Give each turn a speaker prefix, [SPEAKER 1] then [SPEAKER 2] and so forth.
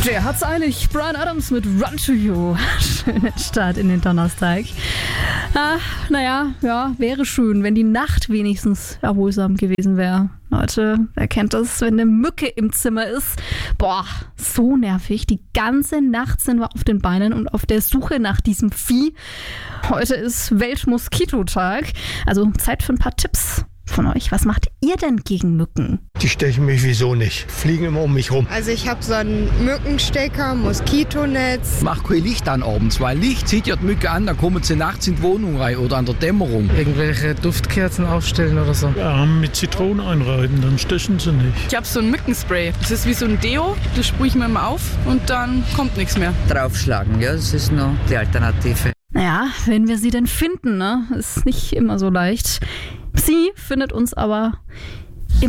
[SPEAKER 1] Der hat's eilig. Bryan Adams mit Run to You. Schönen Start in den Donnerstag. Wäre schön, wenn die Nacht wenigstens erholsam gewesen wäre. Leute, wer kennt das, wenn eine Mücke im Zimmer ist? Boah, so nervig. Die ganze Nacht sind wir auf den Beinen und auf der Suche nach diesem Vieh. Heute ist Weltmoskitotag. Also Zeit für ein paar Tipps von euch. Was macht ihr denn gegen Mücken?
[SPEAKER 2] Die stechen mich wieso nicht. Fliegen immer um mich rum.
[SPEAKER 3] Also ich habe so einen Mückenstecker, Moskitonetz.
[SPEAKER 4] Mach kein Licht an abends, weil Licht zieht ja die Mücke an, dann kommen sie nachts in die Wohnung rein oder an der Dämmerung.
[SPEAKER 5] Irgendwelche Duftkerzen aufstellen oder so.
[SPEAKER 6] Ja, mit Zitronen einreiben, dann stechen sie nicht.
[SPEAKER 7] Ich habe so ein Mückenspray. Das ist wie so ein Deo, das sprühe ich mir immer auf und dann kommt nichts mehr.
[SPEAKER 8] Draufschlagen, ja, das ist noch die Alternative.
[SPEAKER 1] Naja, wenn wir sie denn finden, ne? Ist nicht immer so leicht. Sie findet uns aber